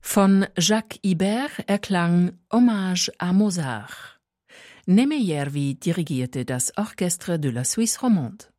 Von Jacques Ibert erklang Hommage à Mozart. Nemejervi dirigierte das Orchestre de la Suisse romande.